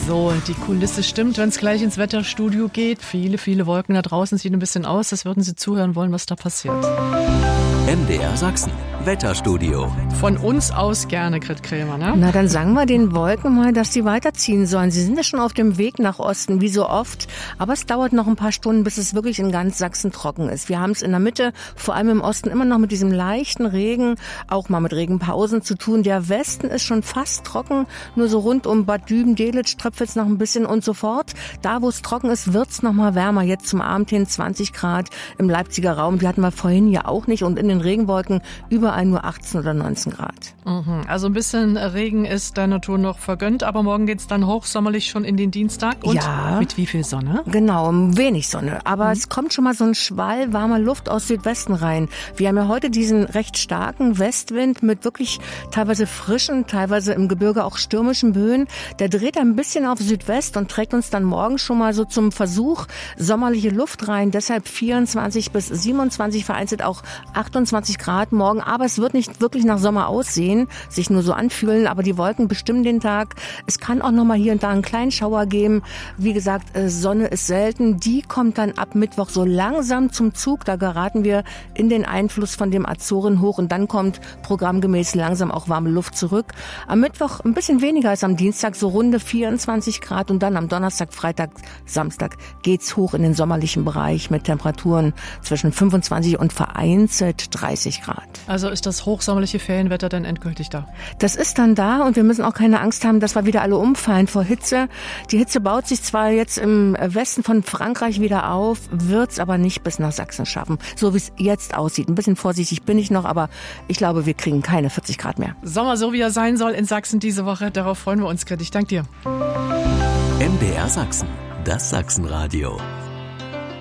So, die Kulisse stimmt, wenn es gleich ins Wetterstudio geht. Viele, viele Wolken da draußen, sieht ein bisschen aus, als würden Sie zuhören wollen, was da passiert. MDR Sachsen, Wetterstudio. Von uns aus gerne, Grit Krämer, ne? Na, dann sagen wir den Wolken mal, dass sie weiterziehen sollen. Sie sind ja schon auf dem Weg nach Osten, wie so oft. Aber es dauert noch ein paar Stunden, bis es wirklich in ganz Sachsen trocken ist. Wir haben es in der Mitte, vor allem im Osten, immer noch mit diesem leichten Regen, auch mal mit Regenpausen zu tun. Der Westen ist schon fast trocken, nur so rund um Bad Düben-Delitzsch tröpfelt es noch ein bisschen und sofort. Da, wo es trocken ist, wird es noch mal wärmer. Jetzt zum Abend hin 20 Grad im Leipziger Raum. Die hatten wir vorhin ja auch nicht. Und in den Regenwolken überall nur 18 oder 19 Grad. Also ein bisschen Regen ist der Natur noch vergönnt, aber morgen geht's dann hochsommerlich schon in den Dienstag. Und ja, mit wie viel Sonne? Genau, wenig Sonne. Aber es kommt schon mal so ein Schwall warmer Luft aus Südwesten rein. Wir haben ja heute diesen recht starken Westwind mit wirklich teilweise frischen, teilweise im Gebirge auch stürmischen Böen. Der dreht ein bisschen auf Südwest und trägt uns dann morgen schon mal so zum Versuch sommerliche Luft rein. Deshalb 24 bis 27, vereinzelt auch 28 Grad morgen. Aber es wird nicht wirklich nach Sommer aussehen, sich nur so anfühlen. Aber die Wolken bestimmen den Tag. Es kann auch noch mal hier und da einen kleinen Schauer geben. Wie gesagt, Sonne ist selten. Die kommt dann ab Mittwoch so langsam zum Zug. Da geraten wir in den Einfluss von dem Azoren hoch. Und dann kommt programmgemäß langsam auch warme Luft zurück. Am Mittwoch ein bisschen weniger als am Dienstag, so runde 24 Grad. Und dann am Donnerstag, Freitag, Samstag geht's hoch in den sommerlichen Bereich mit Temperaturen zwischen 25 und vereinzelt 30 Grad. Also ist das hochsommerliche Ferienwetter dann endgültig da? Das ist dann da und wir müssen auch keine Angst haben, dass wir wieder alle umfallen vor Hitze. Die Hitze baut sich zwar jetzt im Westen von Frankreich wieder auf, wird's aber nicht bis nach Sachsen schaffen, so wie es jetzt aussieht. Ein bisschen vorsichtig bin ich noch, aber ich glaube, wir kriegen keine 40 Grad mehr. Sommer, so wie er sein soll in Sachsen diese Woche. Darauf freuen wir uns, Grit. Ich danke dir. MDR Sachsen, das Sachsenradio.